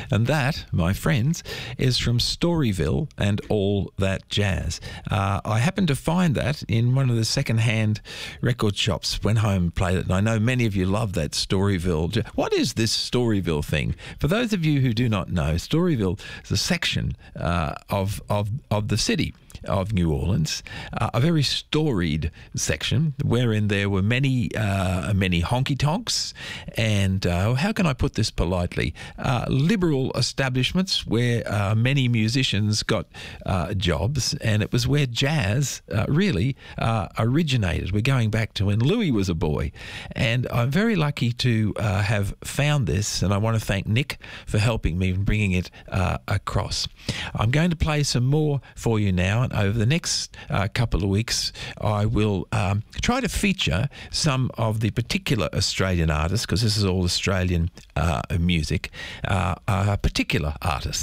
And that, my friends, is from Storyville and All That Jazz. I happened to find that in one of the second-hand record shops. Went home and played it, and I know many of you love that Storyville. What is this Storyville thing? For those of you who do not know, Storyville is a section of the city of New Orleans, a very storied section wherein there were many honky-tonks and, how can I put this politely, liberal establishments where many musicians got jobs, and it was where jazz really originated. We're going back to when Louis was a boy, and I'm very lucky to have found this, and I want to thank Nick for helping me and bringing it across. I'm going to play some more for you now, and over the next couple of weeks I will try to feature some of the particular Australian artists, because this is all Australian music, particular artists.